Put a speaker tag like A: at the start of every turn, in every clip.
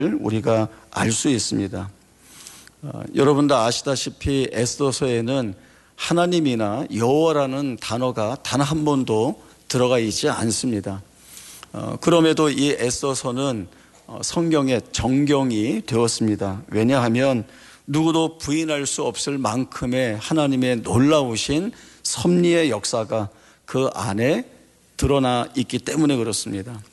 A: 우리가 알 수 있습니다. 여러분도 아시다시피 에스더서에는 하나님이나 여호와라는 단어가 단 한 번도 들어가 있지 않습니다. 그럼에도 이 에스더서는 성경의 정경이 되었습니다. 왜냐하면 누구도 부인할 수 없을 만큼의 하나님의 놀라우신 섭리의 역사가 그 안에 드러나 있기 때문에 그렇습니다.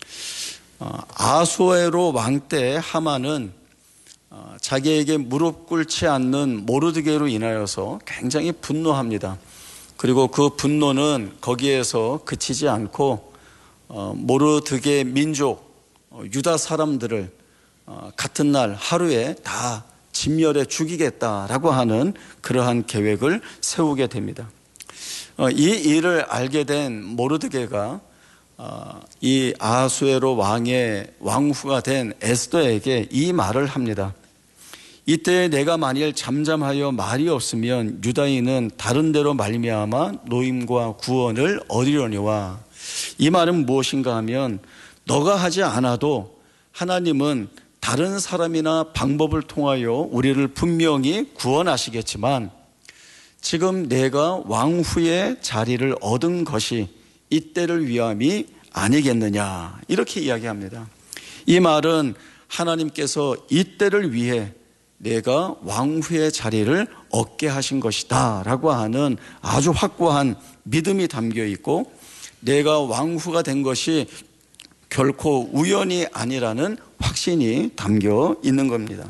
A: 아수에로 왕 때 하만은 자기에게 무릎 꿇지 않는 모르드게로 인하여서 굉장히 분노합니다. 그리고 그 분노는 거기에서 그치지 않고 모르드게 민족 유다 사람들을 같은 날 하루에 다 진멸해 죽이겠다라고 하는 그러한 계획을 세우게 됩니다. 이 일을 알게 된 모르드게가 이 아수에로 왕의 왕후가 된 에스더에게 이 말을 합니다. 이때 내가 만일 잠잠하여 말이 없으면 유다인은 다른 데로 말미암아 노임과 구원을 얻으려니와. 이 말은 무엇인가 하면 너가 하지 않아도 하나님은 다른 사람이나 방법을 통하여 우리를 분명히 구원하시겠지만 지금 내가 왕후의 자리를 얻은 것이 이때를 위함이 아니겠느냐, 이렇게 이야기합니다. 이 말은 하나님께서 이때를 위해 내가 왕후의 자리를 얻게 하신 것이다 라고 하는 아주 확고한 믿음이 담겨 있고, 내가 왕후가 된 것이 결코 우연이 아니라는 확신이 담겨 있는 겁니다.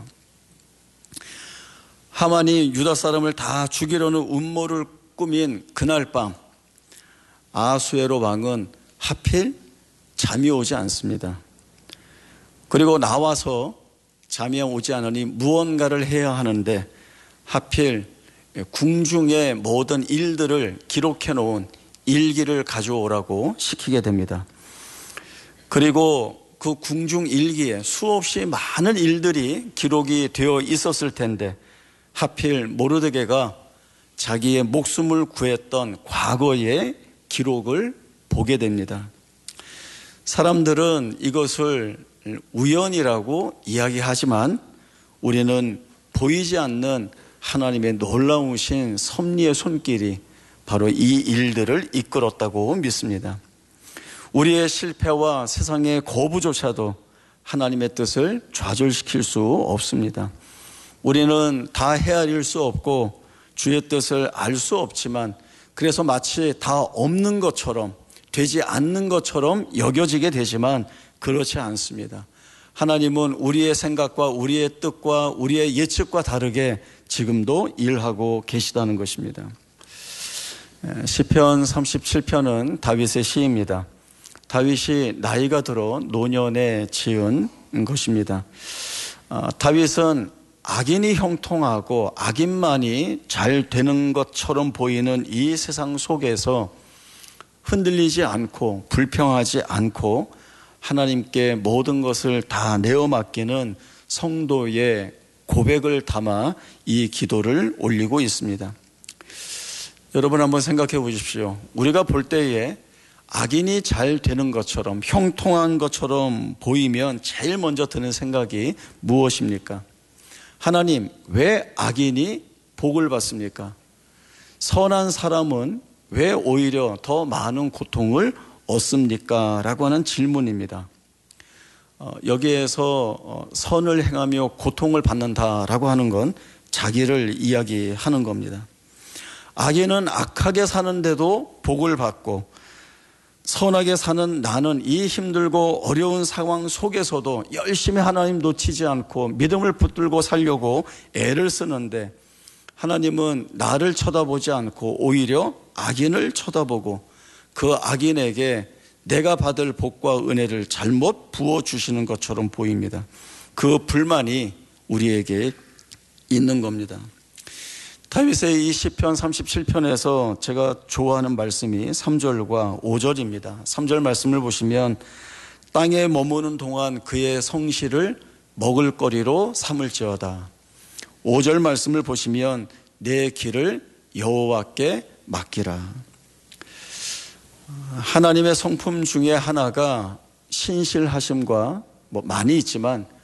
A: 하만이 유다 사람을 다 죽이려는 음모를 꾸민 그날 밤, 아수에로 왕은 하필 잠이 오지 않습니다. 그리고 나와서 잠이 오지 않으니 무언가를 해야 하는데 하필 궁중의 모든 일들을 기록해 놓은 일기를 가져오라고 시키게 됩니다. 그리고 그 궁중 일기에 수없이 많은 일들이 기록이 되어 있었을 텐데 하필 모르드게가 자기의 목숨을 구했던 과거의 기록을 보게 됩니다. 사람들은 이것을 우연이라고 이야기하지만 우리는 보이지 않는 하나님의 놀라우신 섭리의 손길이 바로 이 일들을 이끌었다고 믿습니다. 우리의 실패와 세상의 거부조차도 하나님의 뜻을 좌절시킬 수 없습니다. 우리는 다 헤아릴 수 없고 주의 뜻을 알 수 없지만 그래서 마치 다 없는 것처럼, 되지 않는 것처럼 여겨지게 되지만 그렇지 않습니다. 하나님은 우리의 생각과 우리의 뜻과 우리의 예측과 다르게 지금도 일하고 계시다는 것입니다. 시편 37편은 다윗의 시입니다. 다윗이 나이가 들어 노년에 지은 것입니다. 다윗은 악인이 형통하고 악인만이 잘 되는 것처럼 보이는 이 세상 속에서 흔들리지 않고 불평하지 않고 하나님께 모든 것을 다 내어 맡기는 성도의 고백을 담아 이 기도를 올리고 있습니다. 여러분 한번 생각해 보십시오. 우리가 볼 때에 악인이 잘 되는 것처럼 형통한 것처럼 보이면 제일 먼저 드는 생각이 무엇입니까? 하나님, 왜 악인이 복을 받습니까? 선한 사람은 왜 오히려 더 많은 고통을 얻습니까? 라고 하는 질문입니다. 여기에서 선을 행하며 고통을 받는다라고 하는 건 자기를 이야기하는 겁니다. 악인은 악하게 사는데도 복을 받고 선하게 사는 나는 이 힘들고 어려운 상황 속에서도 열심히 하나님 놓치지 않고 믿음을 붙들고 살려고 애를 쓰는데 하나님은 나를 쳐다보지 않고 오히려 악인을 쳐다보고 그 악인에게 내가 받을 복과 은혜를 잘못 부어주시는 것처럼 보입니다. 그 불만이 우리에게 있는 겁니다. 다윗의 이 시편 37편에서 제가 좋아하는 말씀이 3절과 5절입니다. 3절 말씀을 보시면 땅에 머무는 동안 그의 성실을 먹을거리로 삼을지어다. 5절 말씀을 보시면 내 길을 여호와께 맡기라. 하나님의 성품 중에 하나가 신실하심과 많이 있지만